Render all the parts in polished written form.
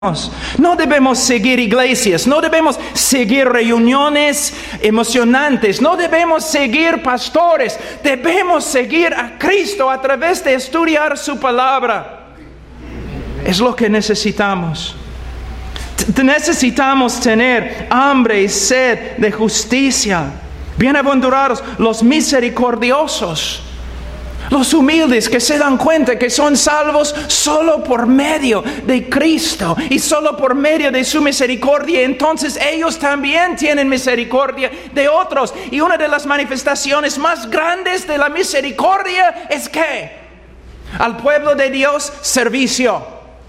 No debemos seguir iglesias, no debemos seguir reuniones emocionantes, no debemos seguir pastores, debemos seguir a Cristo a través de estudiar su palabra. Es lo que necesitamos. Necesitamos tener hambre y sed de justicia. Bienaventurados los misericordiosos, los humildes que se dan cuenta que son salvos solo por medio de Cristo y solo por medio de su misericordia. Entonces ellos también tienen misericordia de otros. Y una de las manifestaciones más grandes de la misericordia es que al pueblo de Dios, servicio.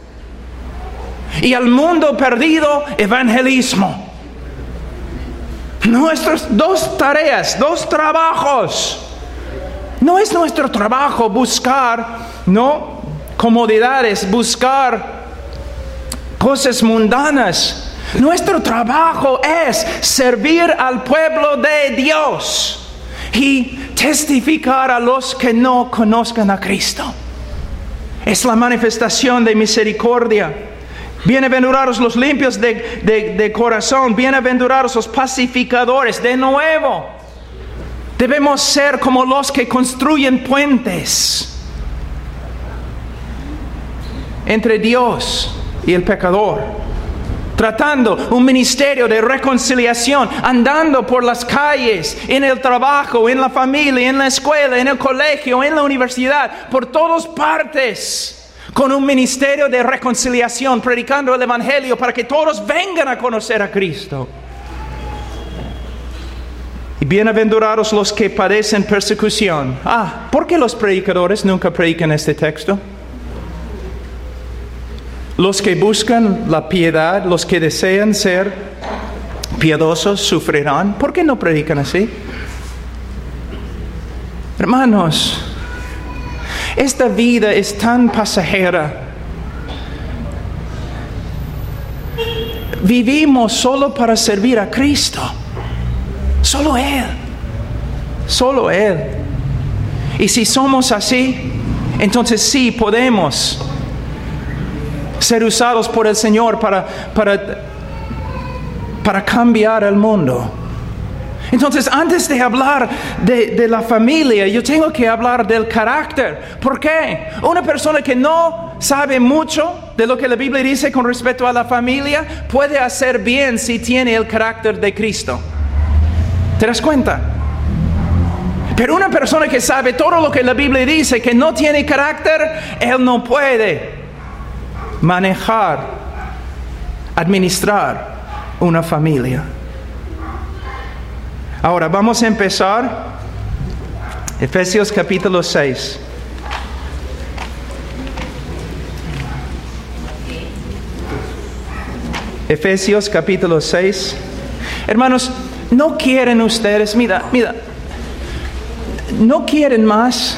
Y al mundo perdido, evangelismo. Nuestras dos tareas, dos trabajos. No es nuestro trabajo buscar, comodidades, buscar cosas mundanas. Nuestro trabajo es servir al pueblo de Dios y testificar a los que no conozcan a Cristo. Es la manifestación de misericordia. Bienaventurados los limpios de corazón, bienaventurados los pacificadores. De nuevo, debemos ser como los que construyen puentes entre Dios y el pecador, tratando un ministerio de reconciliación, andando por las calles, en el trabajo, en la familia, en la escuela, en el colegio, en la universidad, por todas partes, con un ministerio de reconciliación, predicando el evangelio para que todos vengan a conocer a Cristo. Y bienaventurados los que padecen persecución. ¿Por qué los predicadores nunca predican este texto? Los que buscan la piedad, los que desean ser piadosos, sufrirán. ¿Por qué no predican así? Hermanos, esta vida es tan pasajera. Vivimos solo para servir a Cristo. Solo Él. Solo Él. Y si somos así, entonces sí podemos ser usados por el Señor para cambiar el mundo. Entonces, antes de hablar de la familia, yo tengo que hablar del carácter. ¿Por qué? Una persona que no sabe mucho de lo que la Biblia dice con respecto a la familia puede hacer bien si tiene el carácter de Cristo. ¿Te das cuenta? Pero una persona que sabe todo lo que la Biblia dice, que no tiene carácter, él no puede manejar, administrar una familia. Ahora vamos a empezar Efesios capítulo 6. Efesios capítulo 6. Hermanos, ¿no quieren ustedes, mira, no quieren más?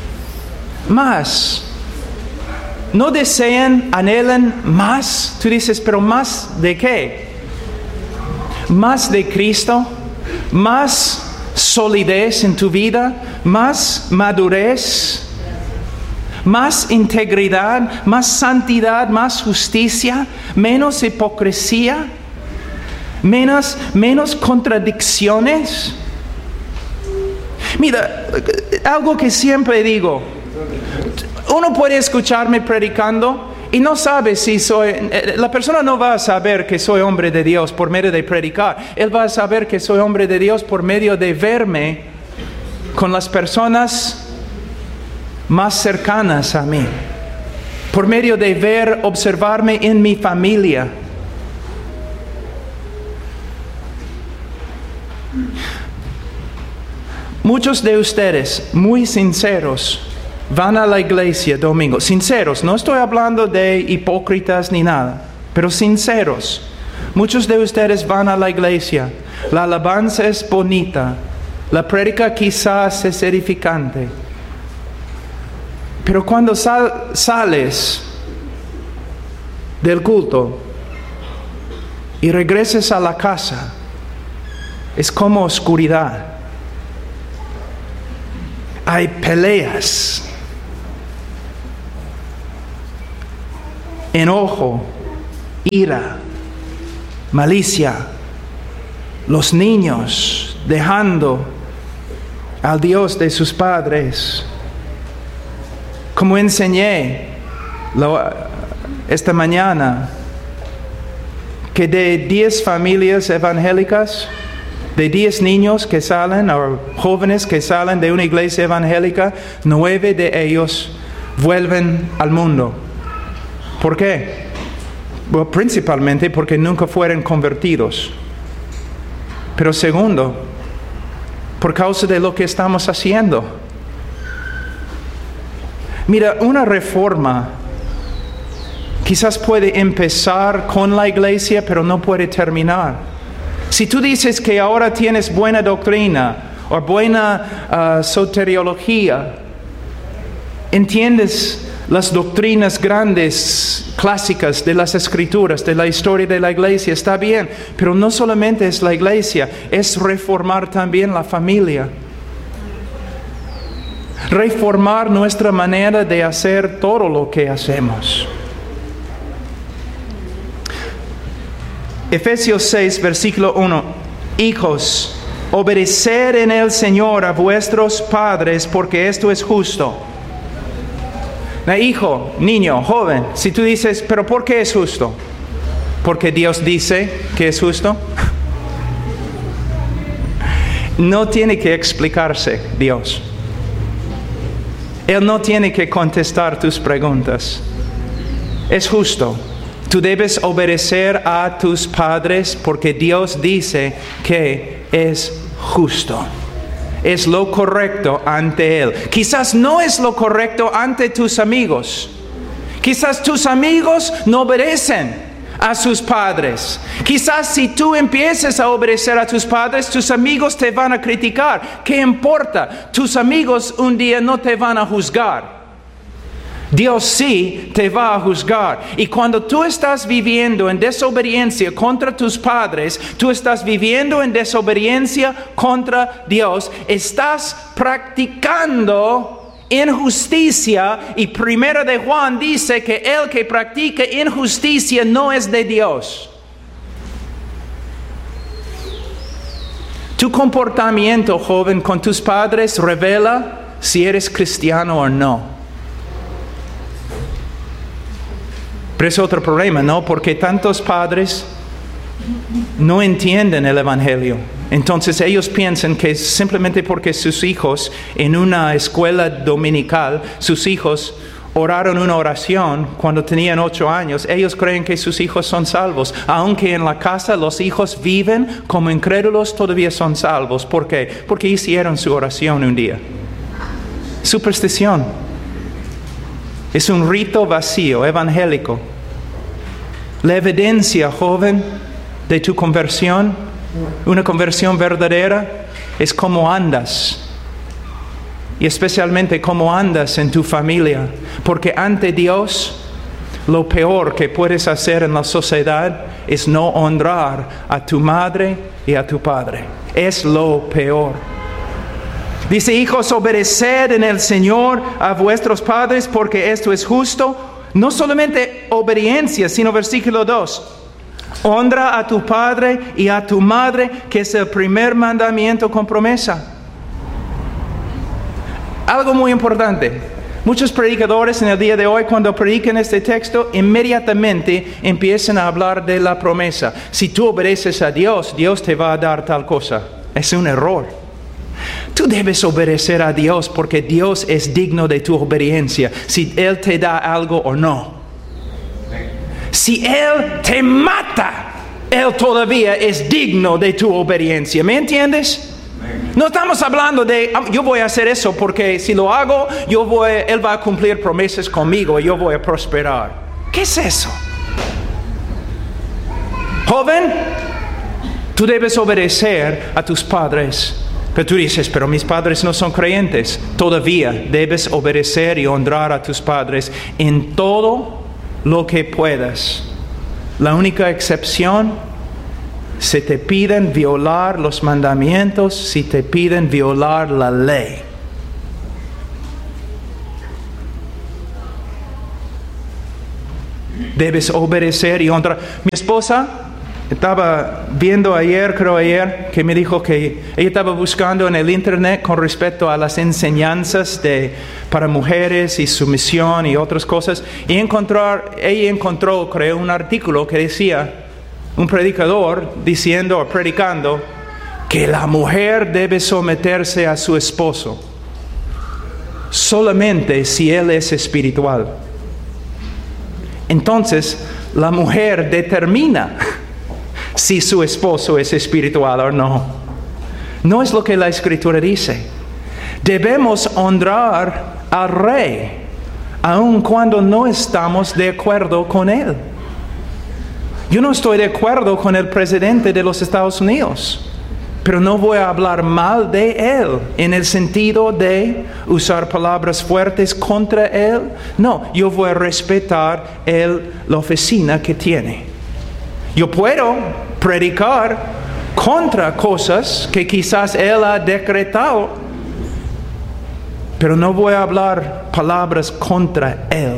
¿No desean, anhelan más? Tú dices, ¿pero más de qué? ¿Más de Cristo? ¿Más solidez en tu vida? ¿Más madurez? ¿Más integridad? ¿Más santidad? ¿Más justicia? ¿Menos hipocresía? ¿Menos contradicciones? Mira, algo que siempre digo. Uno puede escucharme predicando y no sabe si la persona no va a saber que soy hombre de Dios por medio de predicar. Él va a saber que soy hombre de Dios por medio de verme con las personas más cercanas a mí. Por medio de observarme en mi familia. Muchos de ustedes, muy sinceros, van a la iglesia domingo. Sinceros, no estoy hablando de hipócritas ni nada, pero sinceros. Muchos de ustedes van a la iglesia. La alabanza es bonita. La prédica quizás es edificante. Pero cuando sales del culto y regreses a la casa, es como oscuridad. Hay peleas, enojo, ira, malicia. Los niños dejando al Dios de sus padres. Como enseñé esta mañana, que de 10 familias evangélicas, de 10 niños que salen o jóvenes que salen de una iglesia evangélica, 9 de ellos vuelven al mundo. ¿Por qué? Bueno, principalmente porque nunca fueron convertidos. Pero segundo, por causa de lo que estamos haciendo. Mira, una reforma quizás puede empezar con la iglesia, pero no puede terminar. Si tú dices que ahora tienes buena doctrina o buena soteriología, entiendes las doctrinas grandes, clásicas de las Escrituras, de la historia de la iglesia, está bien, pero no solamente es la iglesia, es reformar también la familia. Reformar nuestra manera de hacer todo lo que hacemos. Efesios 6, versículo 1. Hijos, obedeced en el Señor a vuestros padres, porque esto es justo. Hijo, niño, joven, si tú dices, ¿pero por qué es justo? ¿Porque Dios dice que es justo? No tiene que explicarse Dios. Él no tiene que contestar tus preguntas. Es justo. Tú debes obedecer a tus padres porque Dios dice que es justo. Es lo correcto ante Él. Quizás no es lo correcto ante tus amigos. Quizás tus amigos no obedecen a sus padres. Quizás si tú empieces a obedecer a tus padres, tus amigos te van a criticar. ¿Qué importa? Tus amigos un día no te van a juzgar. Dios sí te va a juzgar. Y cuando tú estás viviendo en desobediencia contra tus padres, tú estás viviendo en desobediencia contra Dios. Estás practicando injusticia, y 1 de Juan dice que el que practica injusticia no es de Dios. Tu comportamiento, joven, con tus padres revela si eres cristiano o no. Pero es otro problema, ¿no? Porque tantos padres no entienden el Evangelio. Entonces ellos piensan que simplemente porque sus hijos en una escuela dominical, sus hijos oraron una oración cuando tenían 8 años, ellos creen que sus hijos son salvos. Aunque en la casa los hijos viven como incrédulos, todavía son salvos. ¿Por qué? Porque hicieron su oración un día. Superstición. Es un rito vacío, evangélico. La evidencia, joven, de tu conversión, una conversión verdadera, es cómo andas. Y especialmente cómo andas en tu familia. Porque ante Dios, lo peor que puedes hacer en la sociedad es no honrar a tu madre y a tu padre. Es lo peor. Dice, hijos, obedeced en el Señor a vuestros padres, porque esto es justo. No solamente obediencia, sino versículo 2. Honra a tu padre y a tu madre, que es el primer mandamiento con promesa. Algo muy importante. Muchos predicadores en el día de hoy, cuando predican este texto, inmediatamente empiezan a hablar de la promesa. Si tú obedeces a Dios, Dios te va a dar tal cosa. Es un error. Tú debes obedecer a Dios porque Dios es digno de tu obediencia, si Él te da algo o no. Si Él te mata, Él todavía es digno de tu obediencia. ¿Me entiendes? No estamos hablando de, yo voy a hacer eso porque si lo hago, Él va a cumplir promesas conmigo y yo voy a prosperar. ¿Qué es eso? Joven, tú debes obedecer a tus padres. Pero tú dices, pero mis padres no son creyentes. Todavía debes obedecer y honrar a tus padres en todo lo que puedas. La única excepción, si te piden violar los mandamientos, si te piden violar la ley. debes obedecer y honrar. Mi esposa estaba viendo ayer, que me dijo que ella estaba buscando en el internet con respecto a las enseñanzas para mujeres y sumisión y otras cosas. Y ella encontró, creo, un artículo que decía, un predicador predicando que la mujer debe someterse a su esposo solamente si él es espiritual. Entonces, la mujer determina si su esposo es espiritual o no. No es lo que la Escritura dice. Debemos honrar al rey, aun cuando no estamos de acuerdo con él. Yo no estoy de acuerdo con el presidente de los Estados Unidos, pero no voy a hablar mal de él en el sentido de usar palabras fuertes contra él. No, yo voy a respetar la oficina que tiene. Yo puedo predicar contra cosas que quizás él ha decretado, pero no voy a hablar palabras contra él.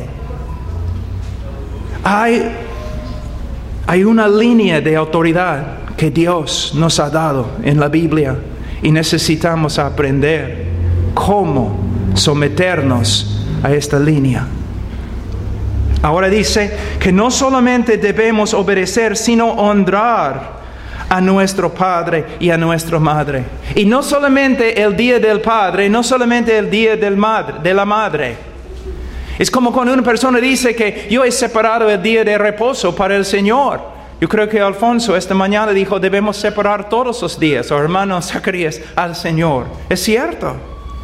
Hay una línea de autoridad que Dios nos ha dado en la Biblia y necesitamos aprender cómo someternos a esta línea. Ahora dice que no solamente debemos obedecer, sino honrar a nuestro padre y a nuestra madre. Y no solamente el día del padre, no solamente el día de la madre. Es como cuando una persona dice que yo he separado el día de reposo para el Señor. Yo creo que Alfonso esta mañana dijo, debemos separar todos los días, o hermano Zacarías, al Señor. Es cierto.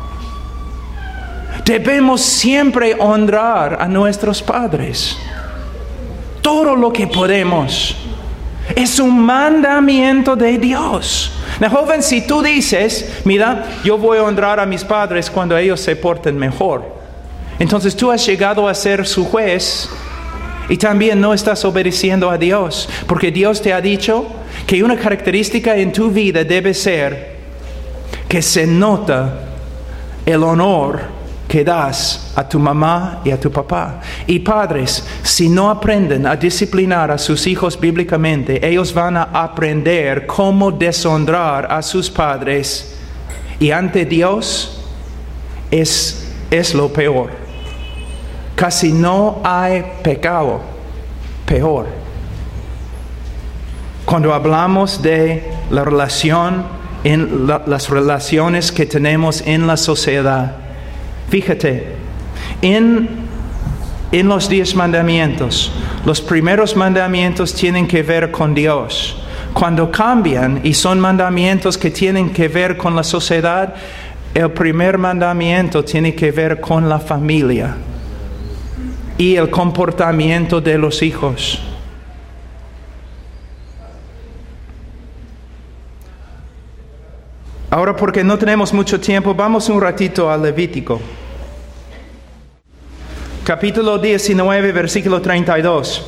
Debemos siempre honrar a nuestros padres. Todo lo que podemos. Es un mandamiento de Dios. Now, joven, si tú dices, mira, yo voy a honrar a mis padres cuando ellos se porten mejor, entonces tú has llegado a ser su juez y también no estás obedeciendo a Dios, porque Dios te ha dicho que una característica en tu vida debe ser que se nota el honor que das a tu mamá y a tu papá. Y padres, si no aprenden a disciplinar a sus hijos bíblicamente, ellos van a aprender cómo deshonrar a sus padres. Y ante Dios es lo peor. Casi no hay pecado peor. Cuando hablamos de la relación, las relaciones que tenemos en la sociedad, fíjate, en los 10 mandamientos, los primeros mandamientos tienen que ver con Dios. Cuando cambian y son mandamientos que tienen que ver con la sociedad, el primer mandamiento tiene que ver con la familia y el comportamiento de los hijos. Ahora, porque no tenemos mucho tiempo, vamos un ratito a Levítico. Capítulo 19, versículo 32.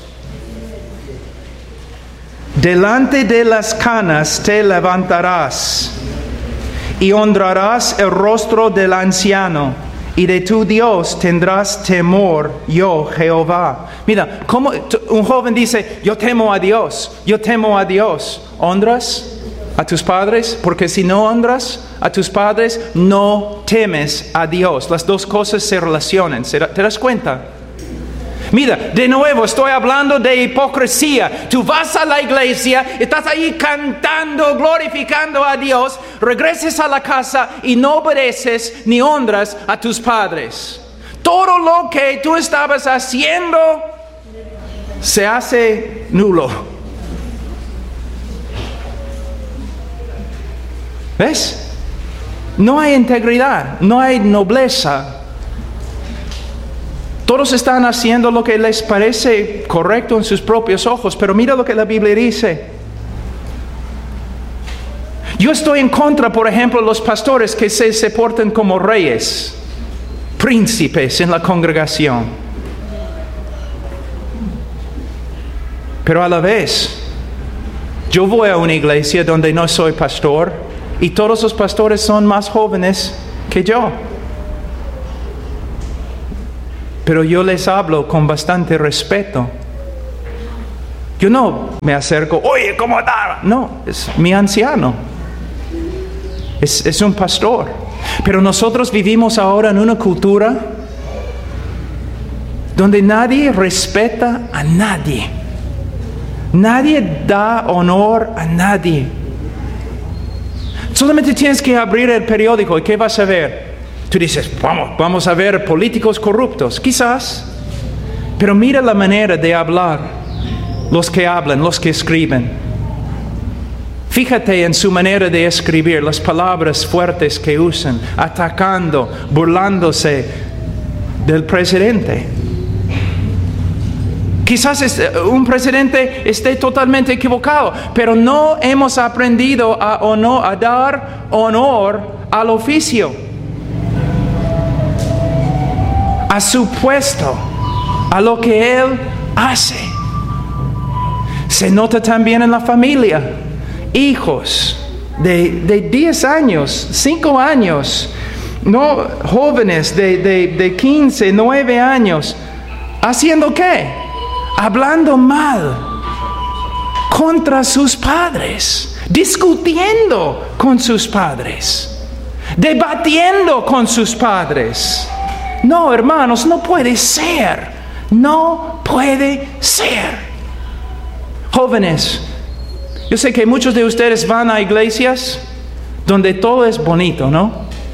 Delante de las canas te levantarás y honrarás el rostro del anciano, y de tu Dios tendrás temor, yo Jehová. Mira, como un joven dice, yo temo a Dios. ¿Honras a tus padres? Porque si no honras a tus padres, no temes a Dios. Las dos cosas se relacionan. ¿Te das cuenta? Mira, de nuevo estoy hablando de hipocresía. Tú vas a la iglesia, estás ahí cantando, glorificando a Dios, regresas a la casa y no obedeces ni honras a tus padres. Todo lo que tú estabas haciendo se hace nulo. ¿Ves? No hay integridad, no hay nobleza. Todos están haciendo lo que les parece correcto en sus propios ojos, pero mira lo que la Biblia dice. Yo estoy en contra, por ejemplo, de los pastores que se portan como reyes, príncipes en la congregación. Pero a la vez, yo voy a una iglesia donde no soy pastor y todos los pastores son más jóvenes que yo. Pero yo les hablo con bastante respeto Yo no me acerco, oye, ¿cómo está? No, es mi anciano. Es un pastor. Pero nosotros vivimos ahora en una cultura donde nadie respeta a nadie. Nadie da honor a nadie. Solamente tienes que abrir el periódico y ¿qué vas a ver? Tú dices, vamos a ver políticos corruptos. Quizás. Pero mira la manera de hablar. Los que hablan, los que escriben. Fíjate en su manera de escribir, las palabras fuertes que usan, atacando, burlándose del presidente. Quizás un presidente esté totalmente equivocado, pero no hemos aprendido a dar honor al oficio, a su puesto, a lo que él hace. Se nota también en la familia. Hijos de 10 años, 5 años, no jóvenes de 15, 9 años, ¿haciendo qué? Hablando mal contra sus padres, discutiendo con sus padres, debatiendo con sus padres. No, hermanos, no puede ser. No puede ser. Jóvenes, yo sé que muchos de ustedes van a iglesias donde todo es bonito, ¿no?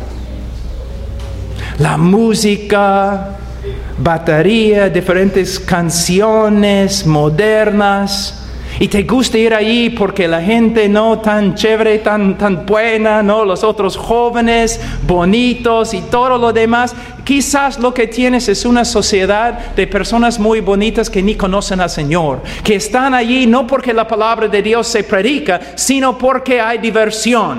La música, batería, diferentes canciones modernas. Y te gusta ir allí porque la gente no tan chévere, tan buena, ¿no? Los otros jóvenes, bonitos y todo lo demás. Quizás lo que tienes es una sociedad de personas muy bonitas que ni conocen al Señor. Que están allí no porque la palabra de Dios se predica, sino porque hay diversión.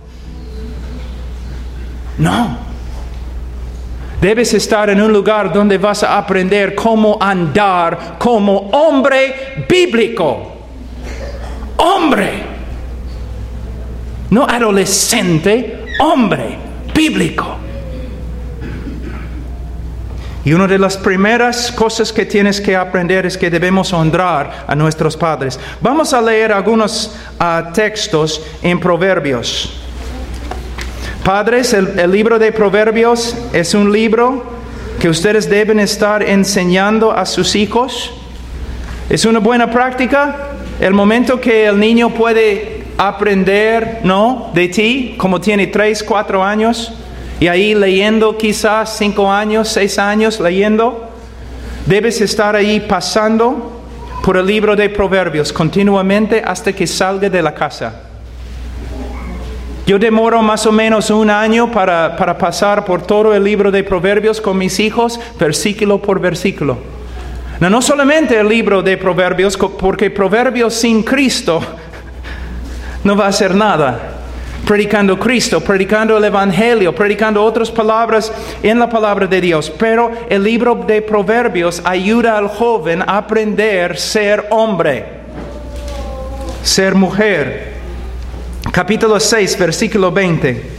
No. Debes estar en un lugar donde vas a aprender cómo andar como hombre bíblico. Hombre, no adolescente, hombre bíblico. Y una de las primeras cosas que tienes que aprender es que debemos honrar a nuestros padres. Vamos a leer algunos textos en Proverbios. Padres, el libro de Proverbios es un libro que ustedes deben estar enseñando a sus hijos. Es una buena práctica. El momento que el niño puede aprender, ¿no?, de ti, como tiene 3, 4 años, y ahí leyendo quizás 5 años, 6 años leyendo, debes estar ahí pasando por el libro de Proverbios continuamente hasta que salga de la casa. Yo demoro más o menos 1 año para pasar por todo el libro de Proverbios con mis hijos, versículo por versículo. No solamente el libro de Proverbios, porque Proverbios sin Cristo no va a hacer nada. Predicando Cristo, predicando el Evangelio, predicando otras palabras en la palabra de Dios. Pero el libro de Proverbios ayuda al joven a aprender a ser hombre, ser mujer. Capítulo 6, versículo 20.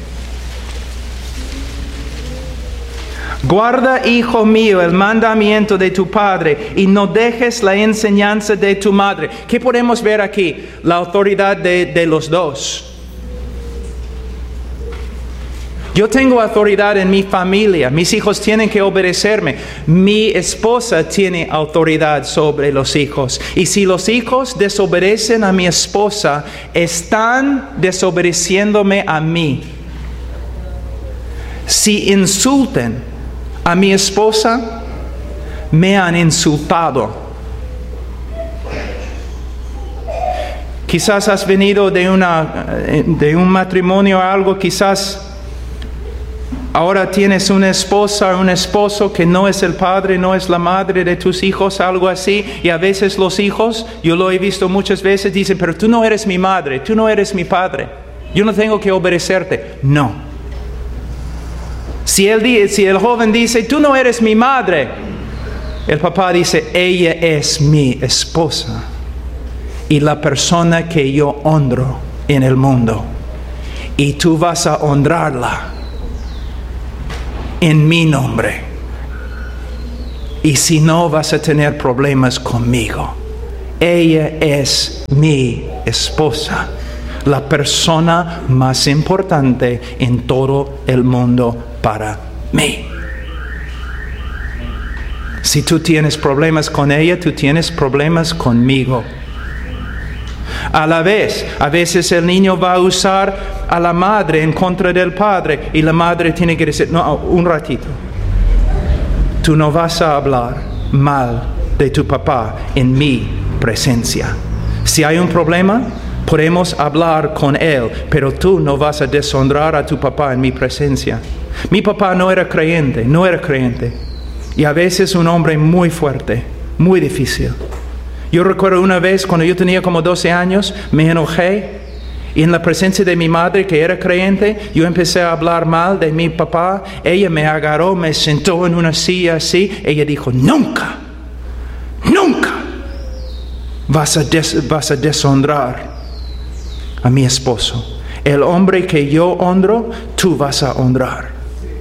Guarda, hijo mío, el mandamiento de tu padre y no dejes la enseñanza de tu madre. ¿Qué podemos ver aquí? La autoridad de los dos. Yo tengo autoridad en mi familia. Mis hijos tienen que obedecerme. Mi esposa tiene autoridad sobre los hijos. Y si los hijos desobedecen a mi esposa, están desobedeciéndome a mí. Si insultan a mi esposa, me han insultado. Quizás has venido de un matrimonio o algo, quizás ahora tienes una esposa o un esposo que no es el padre, no es la madre de tus hijos, algo así. Y a veces los hijos, yo lo he visto muchas veces, dicen, pero tú no eres mi madre, tú no eres mi padre. Yo no tengo que obedecerte. No. Si el joven dice, tú no eres mi madre, el papá dice, ella es mi esposa y la persona que yo honro en el mundo. Y tú vas a honrarla en mi nombre. Y si no, vas a tener problemas conmigo ella es mi esposa, la persona más importante en todo el mundo para mí. Si tú tienes problemas con ella, tú tienes problemas conmigo. A la vez, a veces el niño va a usar a la madre en contra del padre y la madre tiene que decir, no, un ratito. Tú no vas a hablar mal de tu papá en mi presencia. Si hay un problema, podemos hablar con él, pero tú no vas a deshonrar a tu papá en mi presencia. Mi papá no era creyente. Y a veces un hombre muy fuerte, muy difícil. Yo recuerdo una vez cuando yo tenía como 12 años, me enojé y en la presencia de mi madre que era creyente, yo empecé a hablar mal de mi papá. Ella me agarró, me sentó en una silla así. Ella dijo, nunca vas a deshonrar a mi esposo. El hombre que yo honro, tú vas a honrar.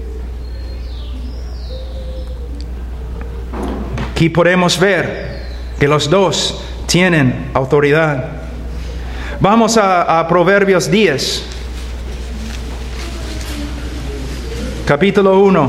Aquí podemos ver que los dos tienen autoridad. Vamos a Proverbios 10, capítulo 1.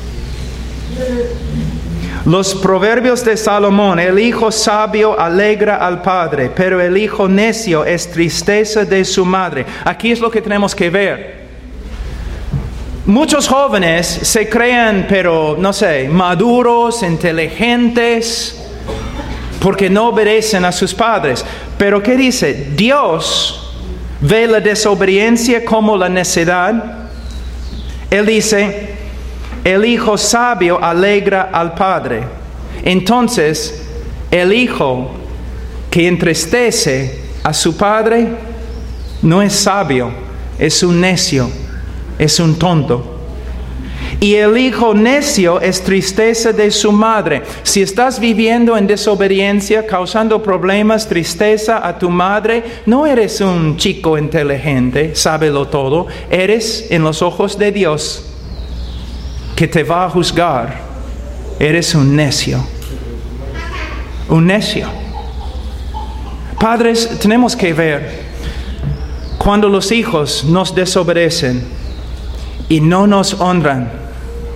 Los proverbios de Salomón: el hijo sabio alegra al padre, pero el hijo necio es tristeza de su madre. Aquí es lo que tenemos que ver. Muchos jóvenes se creen, pero no sé, maduros, inteligentes, porque no obedecen a sus padres. Pero ¿qué dice? Dios ve la desobediencia como la necedad. Él dice, el hijo sabio alegra al padre. Entonces, el hijo que entristece a su padre no es sabio, es un necio, es un tonto. Y el hijo necio es tristeza de su madre. Si estás viviendo en desobediencia, causando problemas, tristeza a tu madre, no eres un chico inteligente, sábelo todo. Eres, en los ojos de Dios, que te va a juzgar, eres un necio. Un necio. Padres, tenemos que ver cuando los hijos nos desobedecen y no nos honran.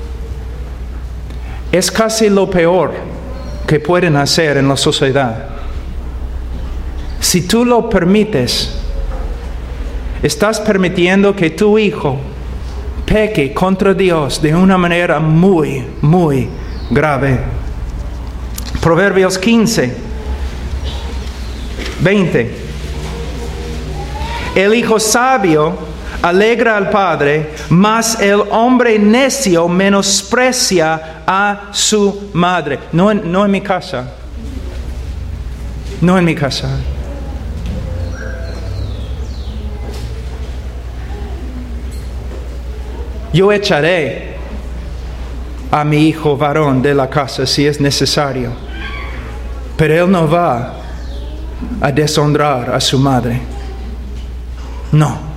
Es casi lo peor que pueden hacer en la sociedad. Si tú lo permites, estás permitiendo que tu hijo peque contra Dios de una manera muy, muy grave. Proverbios 15, 20. El hijo sabio alegra al padre, mas el hombre necio menosprecia a su madre. No en mi casa. No en mi casa. Yo echaré a mi hijo varón de la casa si es necesario, pero él no va a deshonrar a su madre. No.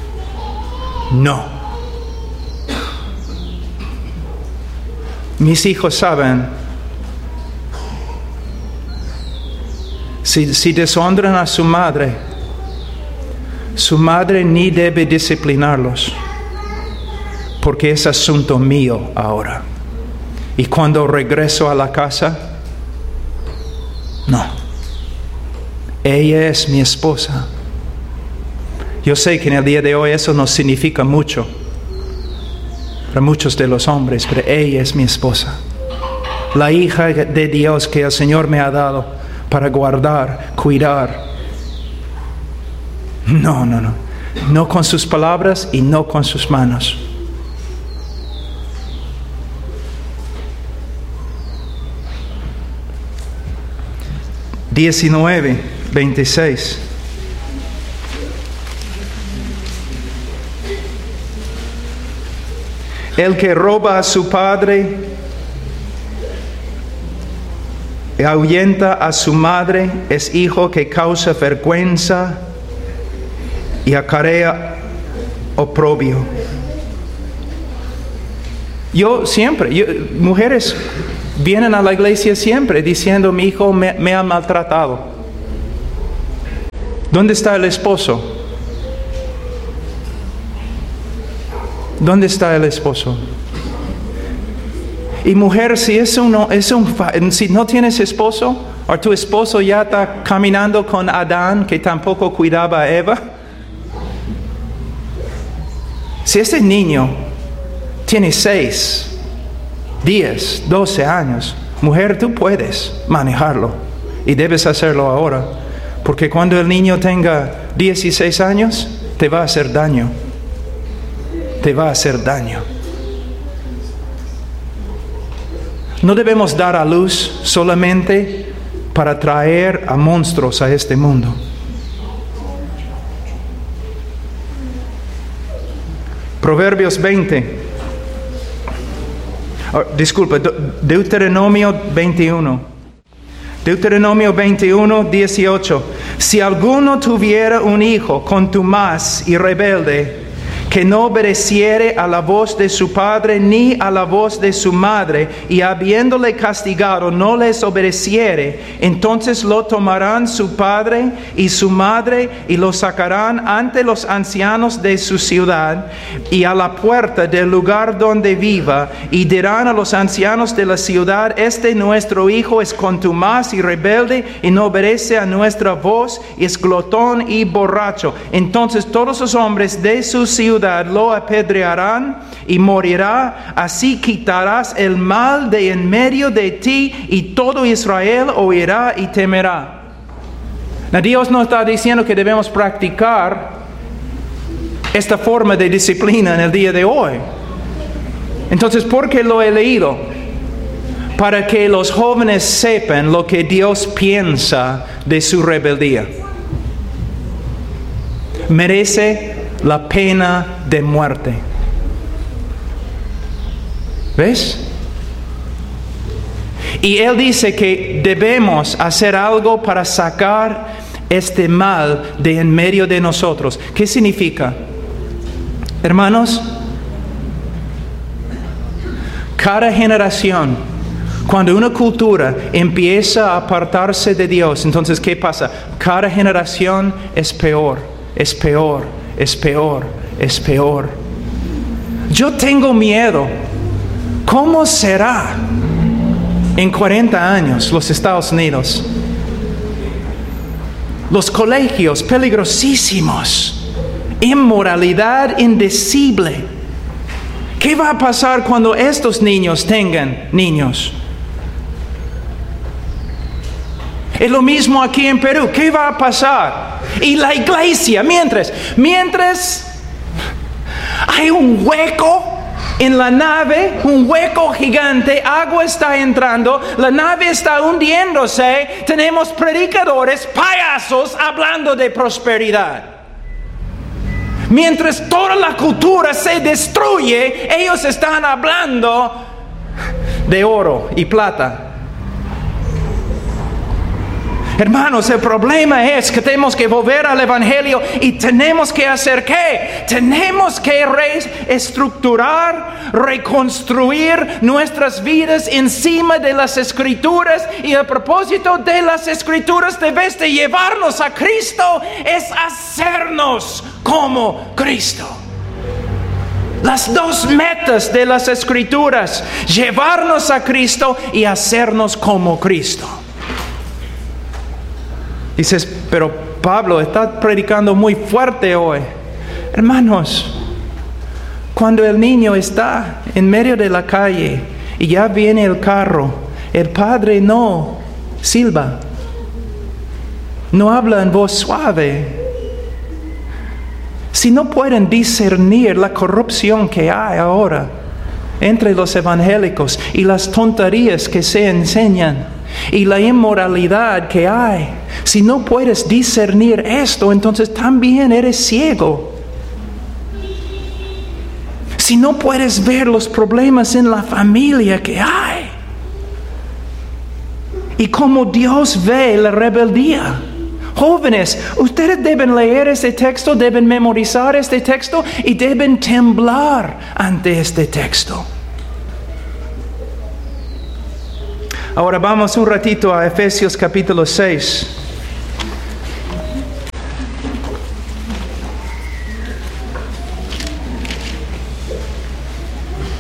Mis hijos saben, si deshonran a su madre ni debe disciplinarlos, porque es asunto mío ahora. Y cuando regreso a la casa, no. Ella es mi esposa. Yo sé que en el día de hoy eso no significa mucho para muchos de los hombres, pero ella es mi esposa. La hija de Dios que el Señor me ha dado para guardar, cuidar. No. No con sus palabras y no con sus manos. Diecinueve, 26. El que roba a su padre y ahuyenta a su madre es hijo que causa vergüenza y acarrea oprobio. Mujeres vienen a la iglesia siempre diciendo, mi hijo me ha maltratado. ¿Dónde está el esposo? ¿Dónde está el esposo? Y mujer, si no tienes esposo, o tu esposo ya está caminando con Adán, que tampoco cuidaba a Eva. Si ese niño tiene 6, 10, 12 años, mujer, tú puedes manejarlo. Y debes hacerlo ahora. Porque cuando el niño tenga 16 años, te va a hacer daño. Te va a hacer daño. No debemos dar a luz solamente para traer a monstruos a este mundo. Proverbios 20. Deuteronomio 21. Deuteronomio 21, 18. Si alguno tuviera un hijo contumaz y rebelde, que no obedeciere a la voz de su padre ni a la voz de su madre, y habiéndole castigado no les obedeciere, entonces lo tomarán su padre y su madre y lo sacarán ante los ancianos de su ciudad y a la puerta del lugar donde viva, y dirán a los ancianos de la ciudad: este nuestro hijo es contumaz y rebelde y no obedece a nuestra voz, y es glotón y borracho. Entonces todos los hombres de su ciudad lo apedrearán y morirá. Así quitarás el mal de en medio de ti, y todo Israel oirá y temerá. Dios no está diciendo que debemos practicar esta forma de disciplina en el día de hoy. Entonces, ¿por qué lo he leído? Para que los jóvenes sepan lo que Dios piensa de su rebeldía. Merece la pena de muerte. ¿Ves? Y Él dice que debemos hacer algo para sacar este mal de en medio de nosotros. ¿Qué significa? Hermanos, cada generación, cuando una cultura empieza a apartarse de Dios, entonces ¿qué pasa? Cada generación es peor, es peor. Es peor, es peor. Yo tengo miedo. ¿Cómo será en 40 años los Estados Unidos? Los colegios peligrosísimos. Inmoralidad indecible. ¿Qué va a pasar cuando estos niños tengan niños? Es lo mismo aquí en Perú. ¿Qué va a pasar? Y la iglesia, mientras hay un hueco en la nave, un hueco gigante, agua está entrando, la nave está hundiéndose, tenemos predicadores, payasos hablando de prosperidad. Mientras toda la cultura se destruye, ellos están hablando de oro y plata. Hermanos, el problema es que tenemos que volver al Evangelio y tenemos que hacer ¿qué? Tenemos que reestructurar, reconstruir nuestras vidas encima de las Escrituras. Y el propósito de las Escrituras, de vez de llevarnos a Cristo, es hacernos como Cristo. Las dos metas de las Escrituras: llevarnos a Cristo y hacernos como Cristo. Dices, pero Pablo está predicando muy fuerte hoy. Hermanos, cuando el niño está en medio de la calle y ya viene el carro, el padre no silba, no habla en voz suave. Si no pueden discernir la corrupción que hay ahora entre los evangélicos y las tonterías que se enseñan y la inmoralidad que hay, si no puedes discernir esto, entonces también eres ciego. Si no puedes ver los problemas en la familia que hay y cómo Dios ve la rebeldía. Jóvenes, ustedes deben leer este texto, deben memorizar este texto y deben temblar ante este texto. Ahora vamos un ratito a Efesios capítulo 6.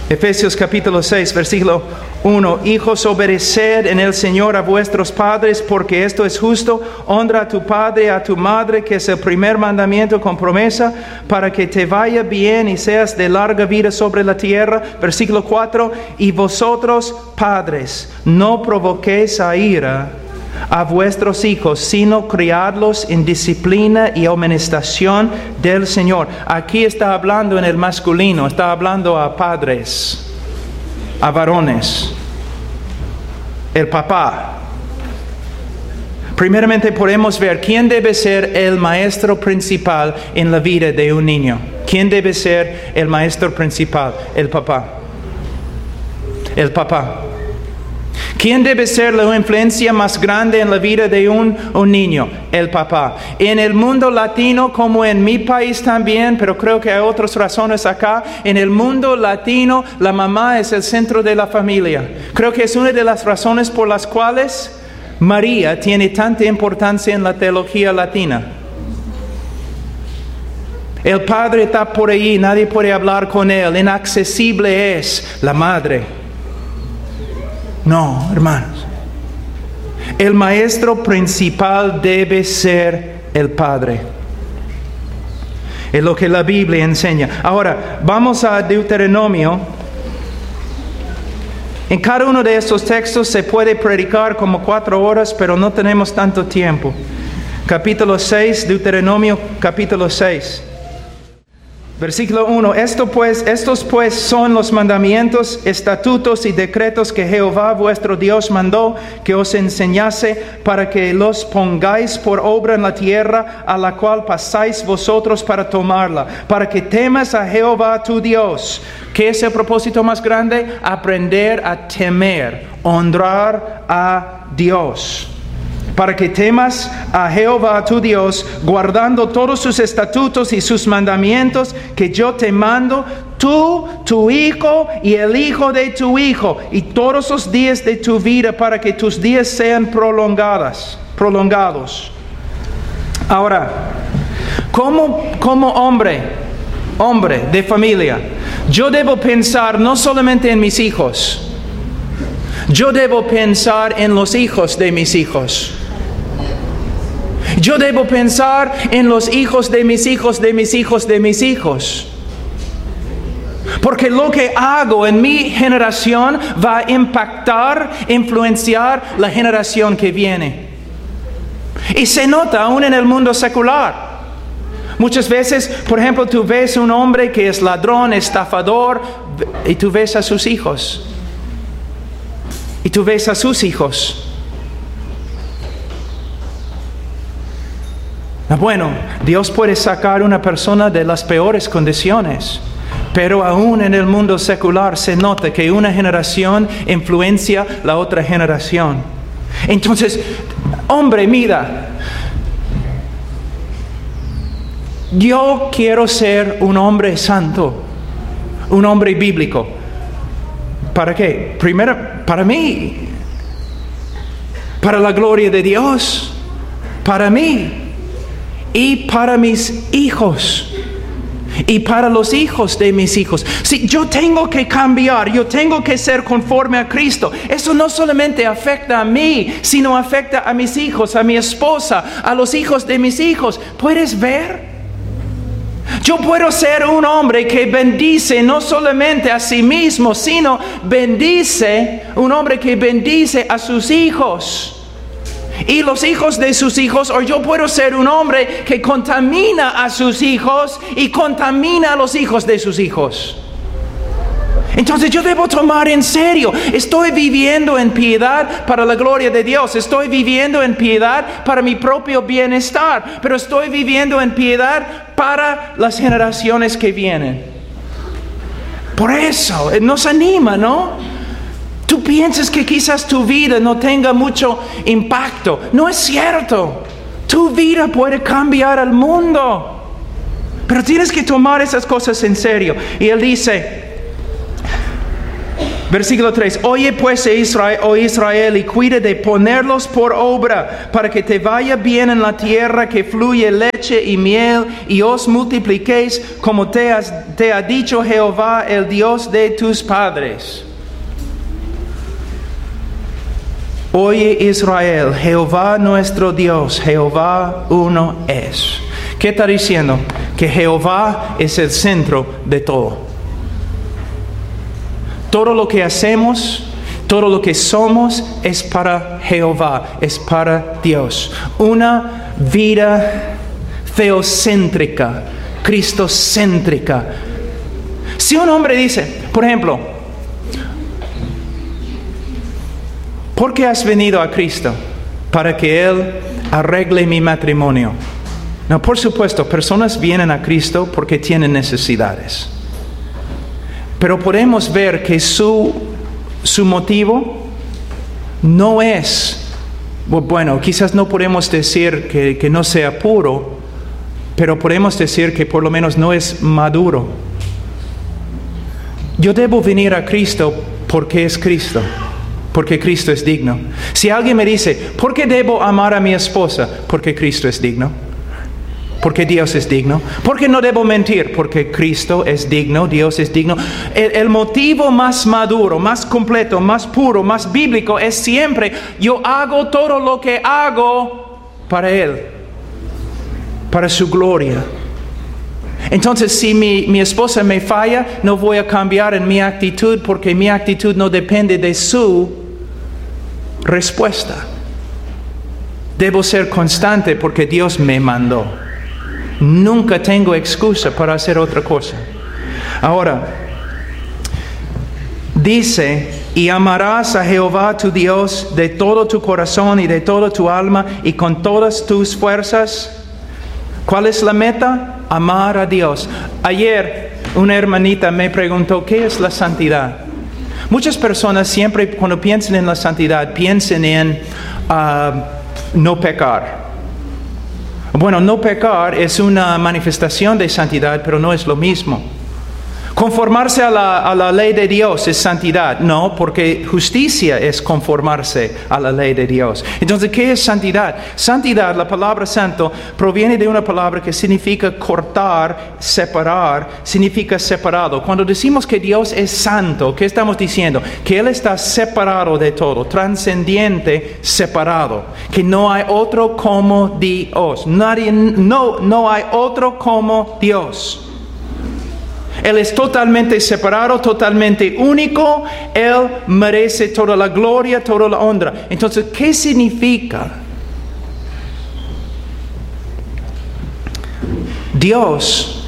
Efesios capítulo 6, versículo 1. Hijos, obedeced en el Señor a vuestros padres, porque esto es justo. Honra a tu padre y a tu madre, que es el primer mandamiento con promesa, para que te vaya bien y seas de larga vida sobre la tierra. Versículo 4. Y vosotros, padres, no provoquéis a ira a vuestros hijos, sino criadlos en disciplina y amonestación del Señor. Aquí está hablando en el masculino, está hablando a padres, a varones, el papá. Primeramente podemos ver quién debe ser el maestro principal en la vida de un niño. ¿Quién debe ser el maestro principal? El papá. El papá. ¿Quién debe ser la influencia más grande en la vida de un niño? El papá. En el mundo latino, como en mi país también, pero creo que hay otras razones acá, en el mundo latino la mamá es el centro de la familia. Creo que es una de las razones por las cuales María tiene tanta importancia en la teología latina. El padre está por ahí, nadie puede hablar con él, inaccesible es la madre. No, hermanos. El maestro principal debe ser el padre. Es lo que la Biblia enseña. Ahora, vamos a Deuteronomio. En cada uno de estos textos se puede predicar como 4 horas, pero no tenemos tanto tiempo. Capítulo 6, Deuteronomio capítulo 6. Versículo 1. Estos pues son los mandamientos, estatutos y decretos que Jehová vuestro Dios mandó que os enseñase, para que los pongáis por obra en la tierra a la cual pasáis vosotros para tomarla, para que temas a Jehová tu Dios. ¿Qué es el propósito más grande? Aprender a temer, honrar a Dios. Para que temas a Jehová tu Dios, guardando todos sus estatutos y sus mandamientos que yo te mando, tú, tu hijo y el hijo de tu hijo, y todos los días de tu vida, para que tus días sean prolongados. Ahora, como hombre de familia, yo debo pensar no solamente en mis hijos, yo debo pensar en los hijos de mis hijos. Yo debo pensar en los hijos de mis hijos, de mis hijos, de mis hijos. Porque lo que hago en mi generación va a impactar, influenciar la generación que viene. Y se nota aún en el mundo secular. Muchas veces, por ejemplo, tú ves un hombre que es ladrón, estafador, y tú ves a sus hijos. Y tú ves a sus hijos. Bueno, Dios puede sacar a una persona de las peores condiciones, pero aún en el mundo secular se nota que una generación influencia la otra generación. Entonces, hombre, mira, yo quiero ser un hombre santo, un hombre bíblico. ¿Para qué? Primero, para mí, para la gloria de Dios, para mí. Y para mis hijos. Y para los hijos de mis hijos. Si yo tengo que cambiar, yo tengo que ser conforme a Cristo. Eso no solamente afecta a mí, sino afecta a mis hijos, a mi esposa, a los hijos de mis hijos. ¿Puedes ver? Yo puedo ser un hombre que bendice no solamente a sí mismo, sino un hombre que bendice a sus hijos. Y los hijos de sus hijos, o yo puedo ser un hombre que contamina a sus hijos y contamina a los hijos de sus hijos. Entonces yo debo tomar en serio, estoy viviendo en piedad para la gloria de Dios, estoy viviendo en piedad para mi propio bienestar, pero estoy viviendo en piedad para las generaciones que vienen. Por eso nos anima, ¿no? Tú piensas que quizás tu vida no tenga mucho impacto. No es cierto. Tu vida puede cambiar al mundo. Pero tienes que tomar esas cosas en serio. Y él dice, Versículo 3. Oye pues Israel, y cuida de ponerlos por obra, para que te vaya bien en la tierra que fluye leche y miel, y os multipliquéis como te ha dicho Jehová, el Dios de tus padres. Oye Israel, Jehová nuestro Dios, Jehová uno es. ¿Qué está diciendo? Que Jehová es el centro de todo. Todo lo que hacemos, todo lo que somos es para Jehová, es para Dios. Una vida teocéntrica, cristocéntrica. Si un hombre dice, por ejemplo, ¿por qué has venido a Cristo? Para que Él arregle mi matrimonio. No, por supuesto, personas vienen a Cristo porque tienen necesidades. Pero podemos ver que su motivo no es, bueno, quizás no podemos decir que no sea puro, pero podemos decir que por lo menos no es maduro. Yo debo venir a Cristo porque es Cristo, porque Cristo es digno. Si alguien me dice, ¿por qué debo amar a mi esposa? Porque Cristo es digno. Porque Dios es digno. ¿Por qué no debo mentir? Porque Cristo es digno, Dios es digno. El motivo más maduro, más completo, más puro, más bíblico es siempre, yo hago todo lo que hago para Él, para su gloria. Entonces, si mi esposa me falla, no voy a cambiar en mi actitud, porque mi actitud no depende de su respuesta. Debo ser constante porque Dios me mandó. Nunca tengo excusa para hacer otra cosa. Ahora, dice, y amarás a Jehová tu Dios de todo tu corazón y de toda tu alma y con todas tus fuerzas. ¿Cuál es la meta? Amar a Dios. Ayer una hermanita me preguntó, ¿qué es la santidad? Muchas personas siempre cuando piensan en la santidad piensan en no pecar. Bueno, no pecar es una manifestación de santidad, pero no es lo mismo. Conformarse a la ley de Dios es santidad. No, porque justicia es conformarse a la ley de Dios. Entonces, ¿qué es santidad? Santidad, la palabra santo, proviene de una palabra que significa cortar, separar, significa separado. Cuando decimos que Dios es santo, ¿qué estamos diciendo? Que Él está separado de todo, trascendiente, separado. Que no hay otro como Dios. No hay otro como Dios. Él es totalmente separado, totalmente único. Él merece toda la gloria, toda la honra. Entonces, ¿qué significa? Dios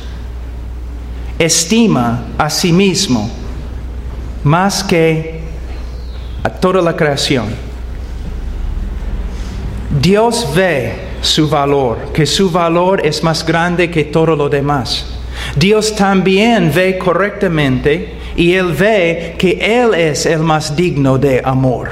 estima a sí mismo más que a toda la creación. Dios ve su valor, que su valor es más grande que todo lo demás. Dios también ve correctamente y Él ve que Él es el más digno de amor.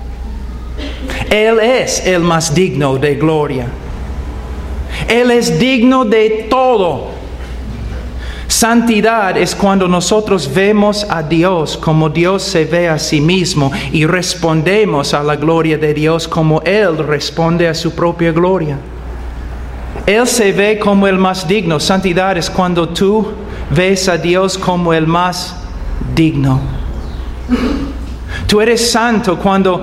Él es el más digno de gloria. Él es digno de todo. Santidad es cuando nosotros vemos a Dios como Dios se ve a sí mismo y respondemos a la gloria de Dios como Él responde a su propia gloria. Él se ve como el más digno. Santidad es cuando tú ves a Dios como el más digno. Tú eres santo cuando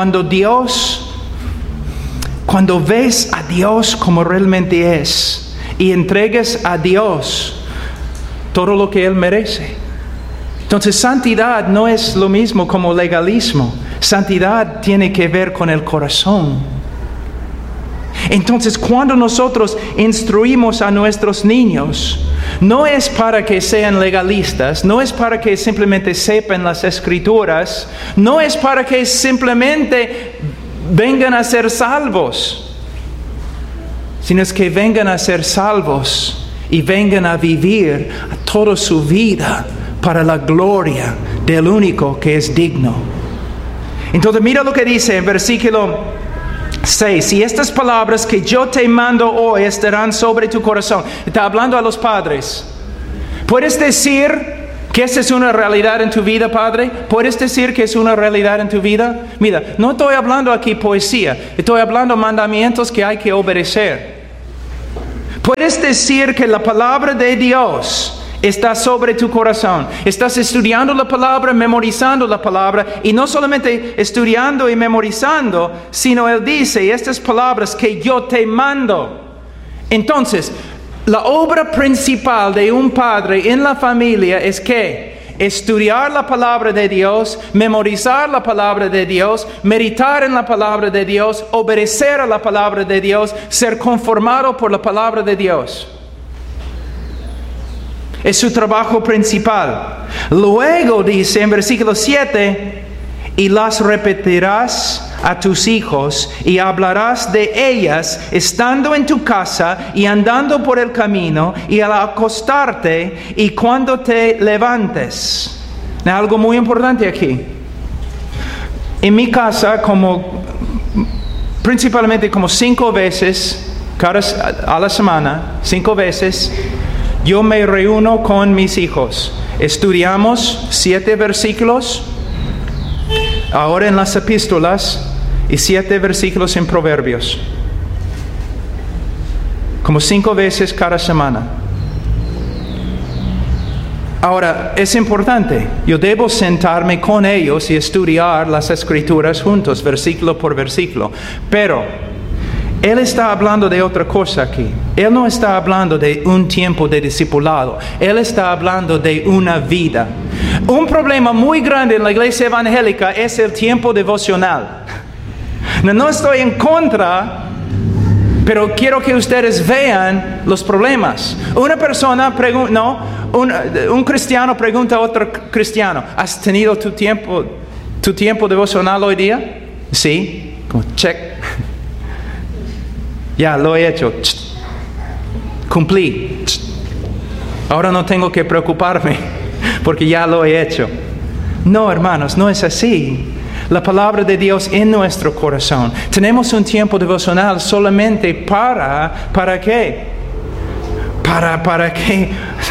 ves a Dios como realmente es y entregues a Dios todo lo que Él merece. Entonces, santidad no es lo mismo como legalismo. Santidad tiene que ver con el corazón. Entonces, cuando nosotros instruimos a nuestros niños, no es para que sean legalistas, no es para que simplemente sepan las escrituras, no es para que simplemente vengan a ser salvos, sino es que vengan a ser salvos y vengan a vivir toda su vida para la gloria del único que es digno. Entonces, mira lo que dice en versículo 6. Y estas palabras que yo te mando hoy estarán sobre tu corazón. Está hablando a los padres. Puedes decir ¿Que esta es una realidad en tu vida, Padre? ¿Puedes decir que es una realidad en tu vida? Mira, no estoy hablando aquí poesía, estoy hablando mandamientos que hay que obedecer. ¿Puedes decir que la palabra de Dios está sobre tu corazón? Estás estudiando la palabra, memorizando la palabra, y no solamente estudiando y memorizando, sino Él dice estas palabras que yo te mando. Entonces, la obra principal de un padre en la familia es que estudiar la palabra de Dios, memorizar la palabra de Dios, meditar en la palabra de Dios, obedecer a la palabra de Dios, ser conformado por la palabra de Dios. Es su trabajo principal. Luego dice en versículo 7, y las repetirás a tus hijos y hablarás de ellas estando en tu casa y andando por el camino y al acostarte y cuando te levantes. Algo muy importante aquí. En mi casa, principalmente como 5 veces a la semana, 5 veces, yo me reúno con mis hijos. Estudiamos 7 versículos ahora en las epístolas y 7 versículos en Proverbios. Como 5 veces cada semana. Ahora, es importante. Yo debo sentarme con ellos y estudiar las Escrituras juntos, versículo por versículo. Pero Él está hablando de otra cosa aquí. Él no está hablando de un tiempo de discipulado. Él está hablando de una vida. Un problema muy grande en la iglesia evangélica es el tiempo devocional. No estoy en contra, pero quiero que ustedes vean los problemas. Una persona un cristiano pregunta a otro cristiano, ¿has tenido tu tiempo devocional hoy día? Sí, como check. Ya lo he hecho. Cumplí. Ahora no tengo que preocuparme porque ya lo he hecho. No, hermanos, no es así. La palabra de Dios en nuestro corazón. Tenemos un tiempo devocional solamente ¿para qué? ¿Para qué?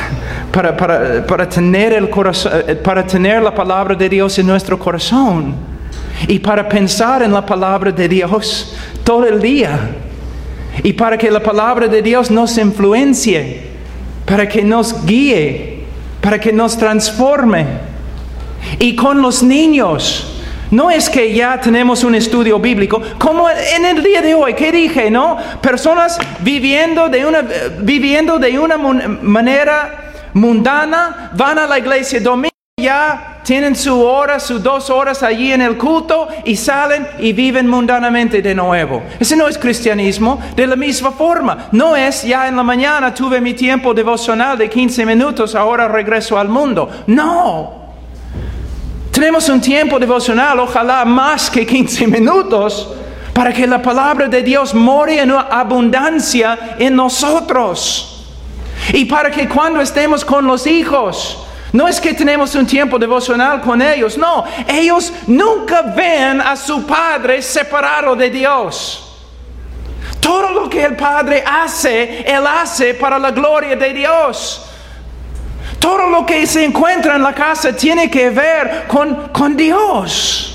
Para tener el corazón, para tener la palabra de Dios en nuestro corazón y para pensar en la palabra de Dios todo el día. Y para que la palabra de Dios nos influencie, para que nos guíe, para que nos transforme. Y con los niños, no es que ya tenemos un estudio bíblico, como en el día de hoy, ¿qué dije, no? Personas viviendo de una manera mundana, van a la iglesia domingo, ya tienen su hora, sus 2 horas allí en el culto y salen y viven mundanamente de nuevo. Ese no es cristianismo. De la misma forma, no es ya en la mañana tuve mi tiempo devocional de 15 minutos, ahora regreso al mundo. No. Tenemos un tiempo devocional, ojalá más que 15 minutos, para que la palabra de Dios more en abundancia en nosotros. Y para que cuando estemos con los hijos, no es que tenemos un tiempo devocional con ellos, no. Ellos nunca ven a su padre separado de Dios. Todo lo que el padre hace, Él hace para la gloria de Dios. Todo lo que se encuentra en la casa tiene que ver con Dios.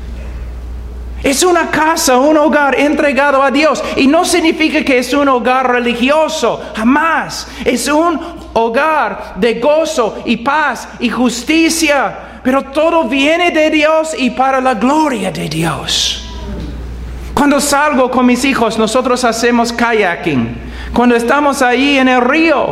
Es una casa, un hogar entregado a Dios. Y no significa que es un hogar religioso, jamás. Es un hogar de gozo y paz y justicia. Pero todo viene de Dios y para la gloria de Dios. Cuando salgo con mis hijos, nosotros hacemos kayaking. Cuando estamos ahí en el río,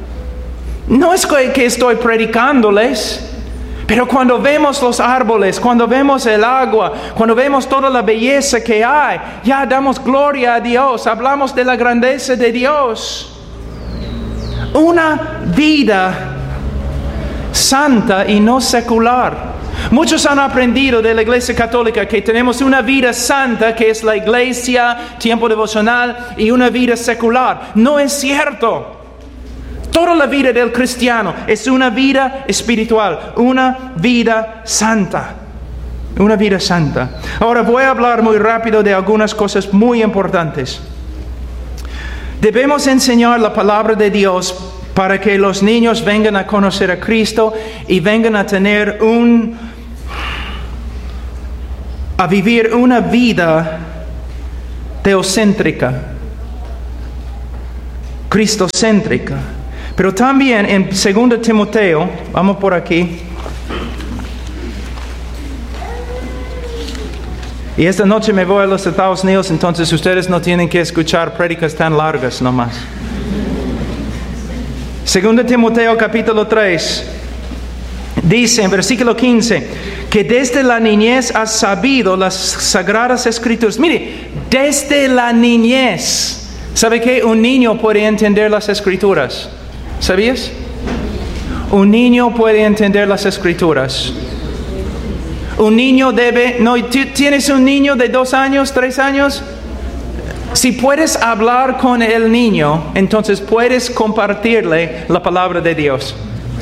no es que estoy predicándoles. Pero cuando vemos los árboles, cuando vemos el agua, cuando vemos toda la belleza que hay, ya damos gloria a Dios, hablamos de la grandeza de Dios. Una vida santa y no secular. Muchos han aprendido de la Iglesia Católica que tenemos una vida santa, que es la iglesia, tiempo devocional, y una vida secular. No es cierto. Toda la vida del cristiano es una vida espiritual, una vida santa. Una vida santa. Ahora voy a hablar muy rápido de algunas cosas muy importantes. Debemos enseñar la palabra de Dios para que los niños vengan a conocer a Cristo y vengan a tener a vivir una vida teocéntrica, cristocéntrica. Pero también en 2 Timoteo, vamos por aquí. Y esta noche me voy a los Estados Unidos, entonces ustedes no tienen que escuchar prédicas tan largas nomás. 2 Timoteo capítulo 3, dice en versículo 15, que desde la niñez has sabido las sagradas escrituras. Mire, desde la niñez. ¿Sabe qué? Un niño puede entender las escrituras. ¿Sabías? Un niño puede entender las escrituras. Un niño ¿tienes un niño de 2 años, 3 años? Si puedes hablar con el niño, entonces puedes compartirle la palabra de Dios.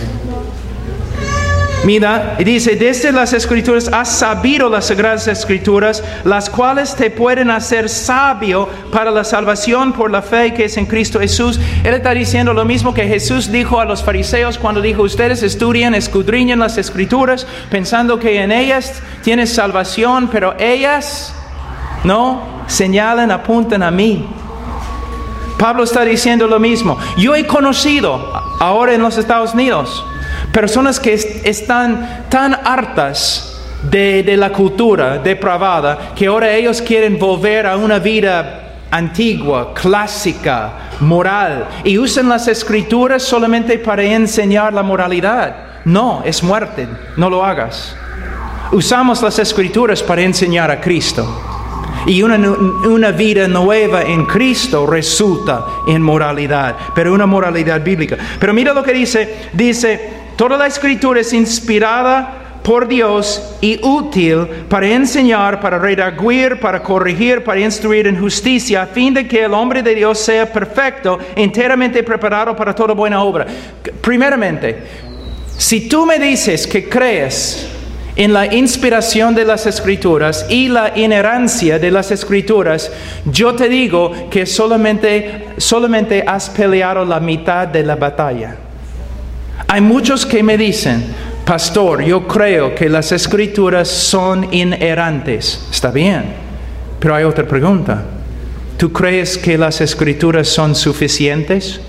Mira, dice, desde las Escrituras has sabido las Sagradas Escrituras, las cuales te pueden hacer sabio para la salvación por la fe que es en Cristo Jesús. Él está diciendo lo mismo que Jesús dijo a los fariseos cuando dijo, ustedes estudian, escudriñan las Escrituras, pensando que en ellas tienes salvación, pero ellas no señalan, apuntan a mí. Pablo está diciendo lo mismo. Yo he conocido ahora en los Estados Unidos personas que están tan hartas de la cultura depravada que ahora ellos quieren volver a una vida antigua, clásica, moral, y usan las escrituras solamente para enseñar la moralidad. No, es muerte, no lo hagas. Usamos las escrituras para enseñar a Cristo. Y una vida nueva en Cristo resulta en moralidad, pero una moralidad bíblica. Pero mira lo que dice, toda la escritura es inspirada por Dios y útil para enseñar, para redarguir, para corregir, para instruir en justicia, a fin de que el hombre de Dios sea perfecto, enteramente preparado para toda buena obra. Primeramente, si tú me dices que crees en la inspiración de las Escrituras y la inerrancia de las Escrituras, yo te digo que solamente has peleado la mitad de la batalla. Hay muchos que me dicen, pastor, yo creo que las Escrituras son inerrantes. Está bien, pero hay otra pregunta. ¿Tú crees que las Escrituras son suficientes?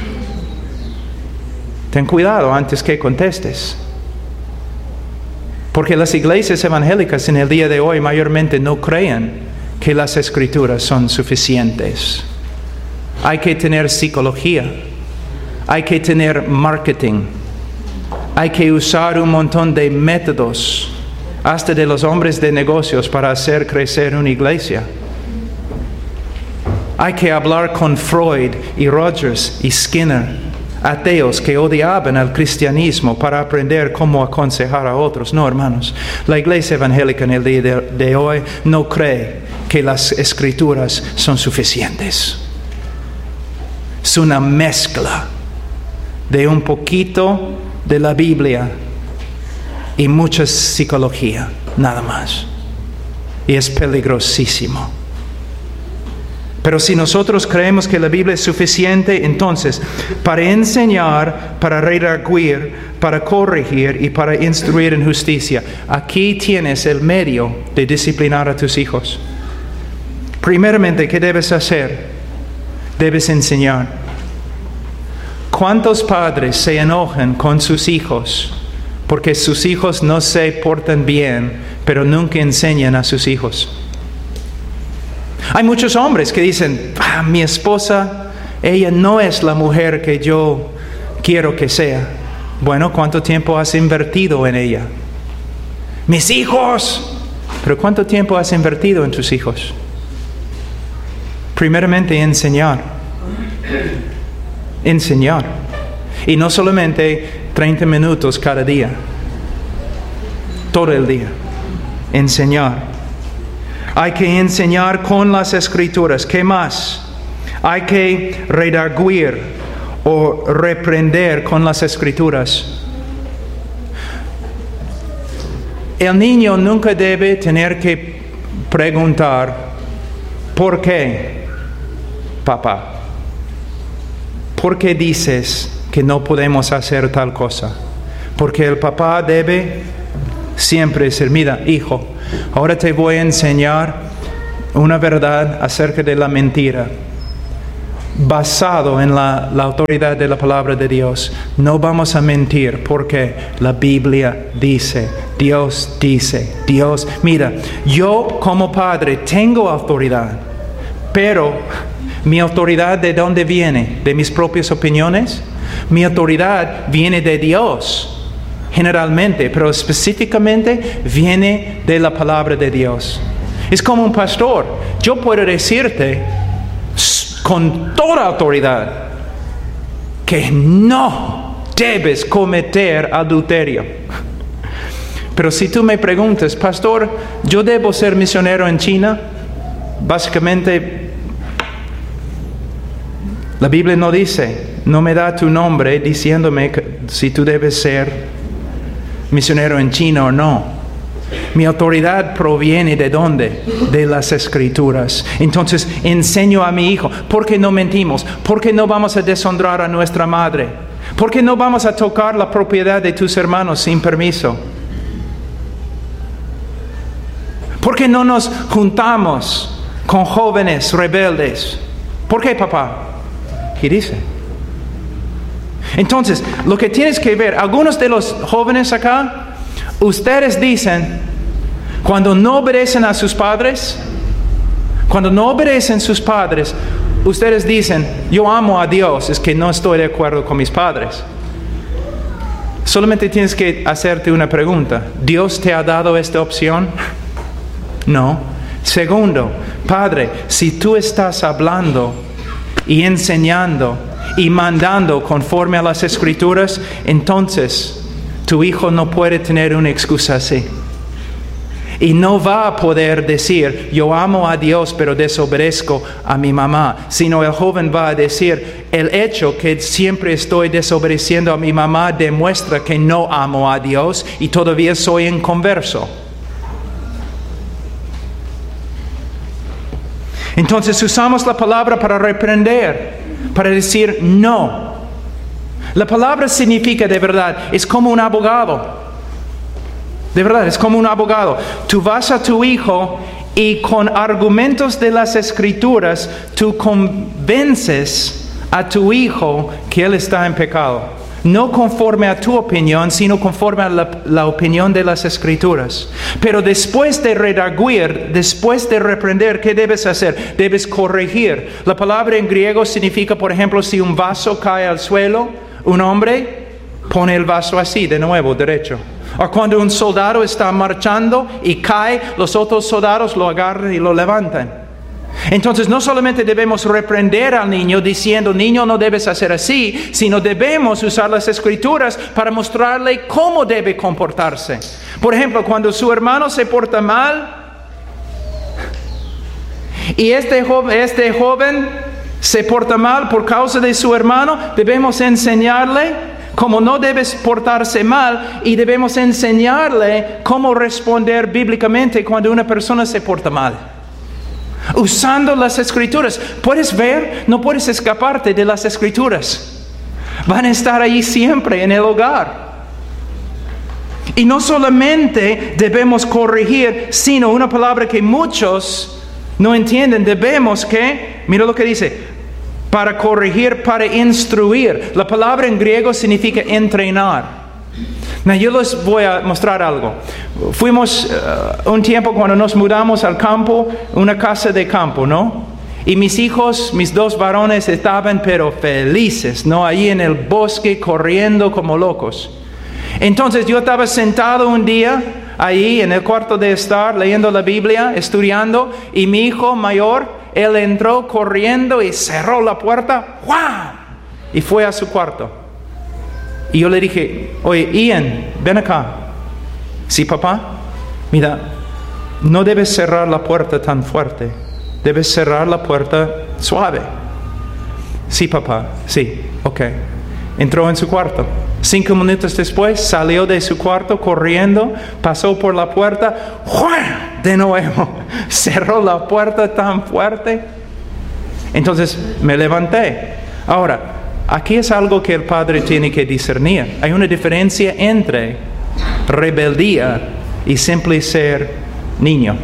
Ten cuidado antes que contestes. Porque las iglesias evangélicas en el día de hoy mayormente no creen que las Escrituras son suficientes. Hay que tener psicología, hay que tener marketing, hay que usar un montón de métodos, hasta de los hombres de negocios, para hacer crecer una iglesia. Hay que hablar con Freud y Rogers y Skinner, ateos que odiaban al cristianismo, para aprender cómo aconsejar a otros. No, hermanos, la iglesia evangélica en el día de hoy no cree que las Escrituras son suficientes. Es una mezcla de un poquito de la Biblia y mucha psicología, nada más. Y es peligrosísimo. Pero si nosotros creemos que la Biblia es suficiente, entonces, para enseñar, para redarguir, para corregir y para instruir en justicia, aquí tienes el medio de disciplinar a tus hijos. Primeramente, ¿qué debes hacer? Debes enseñar. ¿Cuántos padres se enojan con sus hijos porque sus hijos no se portan bien, pero nunca enseñan a sus hijos? Hay muchos hombres que dicen, mi esposa, ella no es la mujer que yo quiero que sea. Bueno, ¿cuánto tiempo has invertido en ella? Mis hijos. Pero ¿cuánto tiempo has invertido en tus hijos? Primeramente, enseñar. Enseñar. Y no solamente 30 minutos cada día. Todo el día. Enseñar. Hay que enseñar con las Escrituras. ¿Qué más? Hay que redarguir o reprender con las Escrituras. El niño nunca debe tener que preguntar, ¿por qué, papá? ¿Por qué dices que no podemos hacer tal cosa. Porque el papá debe siempre decir, mira, hijo, ahora te voy a enseñar una verdad acerca de la mentira, basado en la autoridad de la palabra de Dios. No vamos a mentir porque la Biblia dice, Dios dice, Dios. Mira, yo como padre tengo autoridad, pero mi autoridad ¿de dónde viene? ¿De mis propias opiniones? Mi autoridad viene de Dios. Generalmente, pero específicamente viene de la palabra de Dios. Es como un pastor. Yo puedo decirte con toda autoridad que no debes cometer adulterio. Pero si tú me preguntas, pastor, ¿yo debo ser misionero en China? Básicamente, la Biblia no dice, no me da tu nombre diciéndome si tú debes ser misionero en China o no. Mi autoridad proviene ¿de dónde? De las Escrituras. Entonces enseño a mi hijo, ¿por qué no mentimos? ¿Por qué no vamos a deshonrar a nuestra madre? ¿Por qué no vamos a tocar la propiedad de tus hermanos sin permiso? ¿Por qué no nos juntamos con jóvenes rebeldes? ¿Por qué, papá? ¿Qué dice? Entonces, lo que tienes que ver, algunos de los jóvenes acá, ustedes dicen, cuando no obedecen a sus padres, ustedes dicen, yo amo a Dios, es que no estoy de acuerdo con mis padres. Solamente tienes que hacerte una pregunta, ¿Dios te ha dado esta opción? No. Segundo, Padre, si tú estás hablando y enseñando y mandando conforme a las Escrituras, entonces tu hijo no puede tener una excusa así. Y no va a poder decir, yo amo a Dios pero desobedezco a mi mamá. Sino el joven va a decir, el hecho que siempre estoy desobedeciendo a mi mamá demuestra que no amo a Dios y todavía soy inconverso. Entonces usamos la palabra para reprender, para decir no. La palabra significa de verdad, es como un abogado. De verdad, es como un abogado. Tú vas a tu hijo y con argumentos de las Escrituras, tú convences a tu hijo que él está en pecado. No conforme a tu opinión, sino conforme a la opinión de las Escrituras. Pero después de redarguir, después de reprender, ¿qué debes hacer? Debes corregir. La palabra en griego significa, por ejemplo, si un vaso cae al suelo, un hombre pone el vaso así, de nuevo, derecho. O cuando un soldado está marchando y cae, los otros soldados lo agarran y lo levantan. Entonces no solamente debemos reprender al niño diciendo, niño, no debes hacer así, sino debemos usar las Escrituras para mostrarle cómo debe comportarse. Por ejemplo, cuando su hermano se porta mal y este joven se porta mal por causa de su hermano, debemos enseñarle cómo no debes portarse mal y debemos enseñarle cómo responder bíblicamente cuando una persona se porta mal. Usando las Escrituras. ¿Puedes ver? No puedes escaparte de las Escrituras. Van a estar ahí siempre en el hogar. Y no solamente debemos corregir, sino una palabra que muchos no entienden. Debemos que, mira lo que dice, para corregir, para instruir. La palabra en griego significa entrenar. Yo les voy a mostrar algo. Fuimos un tiempo cuando nos mudamos al campo, una casa de campo, ¿no? Y mis hijos, mis dos varones estaban pero felices, ¿no? Ahí en el bosque corriendo como locos. Entonces yo estaba sentado un día ahí en el cuarto de estar leyendo la Biblia, estudiando, y mi hijo mayor, él entró corriendo y cerró la puerta, ¡guau! Y fue a su cuarto. Y yo le dije, oye, Ian, ven acá. Sí, papá. Mira, no debes cerrar la puerta tan fuerte. Debes cerrar la puerta suave. Sí, papá. Sí, ok. Entró en su cuarto. 5 minutos después salió de su cuarto corriendo, pasó por la puerta, ¡juan! De nuevo, cerró la puerta tan fuerte. Entonces me levanté. Ahora, aquí es algo que el padre tiene que discernir. Hay una diferencia entre rebeldía y simple ser niño.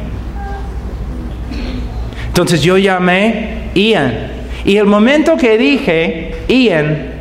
Entonces yo llamé Ian. Y el momento que dije, Ian,